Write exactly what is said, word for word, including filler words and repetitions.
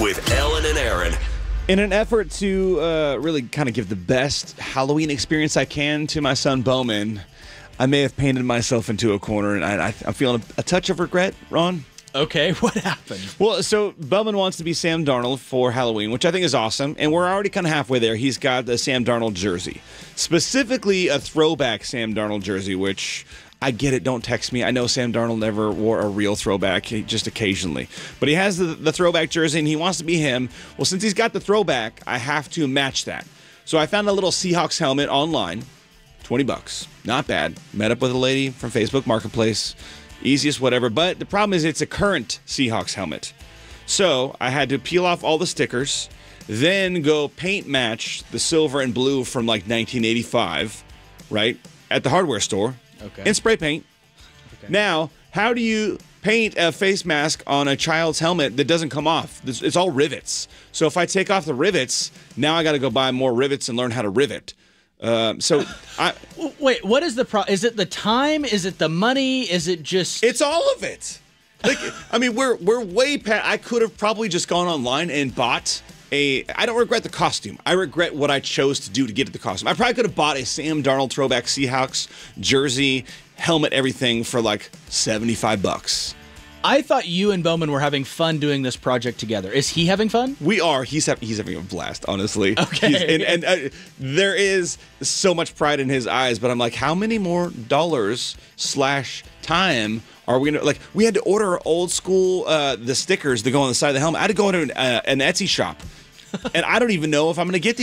with Ellen and Aaron. In an effort to uh, really kind of give the best Halloween experience I can to my son Bowman, I may have painted myself into a corner, and I, I, I'm feeling a, a touch of regret, Ron. Okay, what happened? Well, so Bowman wants to be Sam Darnold for Halloween, which I think is awesome, and we're already kind of halfway there. He's got the Sam Darnold jersey, specifically a throwback Sam Darnold jersey, which I get it. Don't text me. I know Sam Darnold never wore a real throwback, just occasionally. But he has the, the throwback jersey, and he wants to be him. Well, since he's got the throwback, I have to match that. So I found a little Seahawks helmet online, twenty bucks. Not bad. Met up with a lady from Facebook Marketplace. Easiest whatever. But the problem is it's a current Seahawks helmet. So I had to peel off all the stickers, then go paint match the silver and blue from like nineteen eighty-five, right, at the hardware store. Okay. And spray paint. Okay. Now, how do you paint a face mask on a child's helmet that doesn't come off? It's it's all rivets. So if I take off the rivets, now I got to go buy more rivets and learn how to rivet. Um, so I. Wait, what is the pro? Is it the time? Is it the money? Is it just? It's all of it. Like, I mean, we're we're way past. I could have probably just gone online and bought a. I don't regret the costume. I regret what I chose to do to get at the costume. I probably could have bought a Sam Darnold throwback Seahawks jersey, helmet, everything for like seventy-five bucks. I thought you and Bowman were having fun doing this project together. Is he having fun? We are. He's ha- he's having a blast, honestly. Okay. He's, and and uh, there is so much pride in his eyes, but I'm like, how many more dollars slash time are we gonna like? We had to order old school uh, the stickers that go on the side of the helmet. I had to go into an, uh, an Etsy shop, and I don't even know if I'm gonna get these.